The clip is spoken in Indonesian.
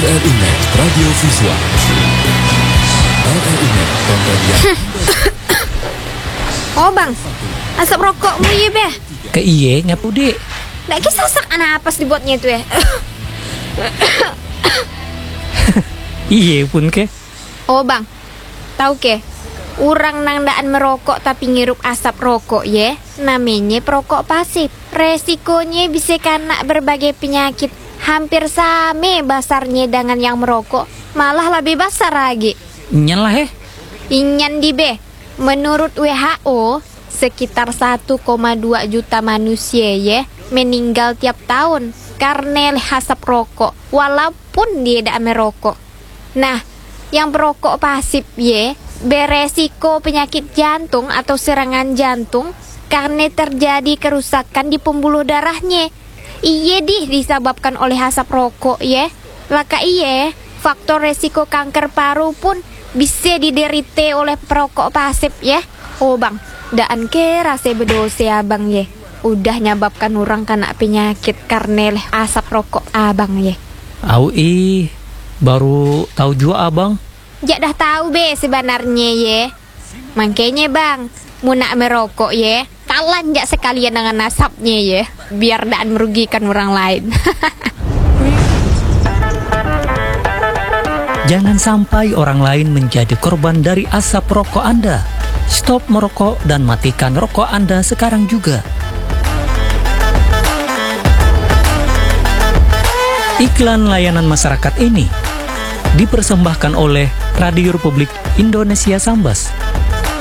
RRI Net Radio Visual. RRI Net, tonton yang... Oh bang, asap rokokmu ya beh? Ke iye ngapu dek? Nggak kisah sak anak apa dibuatnya itu ya? Iye pun ke? Oh bang, tahu ke? Orang nangdaan merokok tapi ngirup asap rokok ya, namanya perokok pasif. Resikonya bisa kena berbagai penyakit. Hampir sama basarnya dengan yang merokok, malah lebih besar lagi. Nyan lah Inyan di be. Menurut WHO, sekitar 1,2 juta manusia ya meninggal tiap tahun karena asap rokok, walaupun dia tidak merokok. Nah, yang perokok pasif ya beresiko penyakit jantung atau serangan jantung karena terjadi kerusakan di pembuluh darahnya. Iya disebabkan oleh asap rokok ya. Laka iya, faktor resiko kanker paru pun bisa diderita oleh perokok pasif ya. Oh bang, daan ke rasa berdosa abang ya. Udah nyebabkan orang kena penyakit karena asap rokok abang ya. Baru tahu juga abang. Jak dah tahu be sebenarnya ya. Makanya bang, mau nak merokok ya, kalan jak sekalian dengan asapnya ya, biar tak merugikan orang lain. Jangan sampai orang lain menjadi korban dari asap rokok Anda. Stop merokok dan matikan rokok Anda sekarang juga. Iklan layanan masyarakat ini dipersembahkan oleh Radio Republik Indonesia Sambas.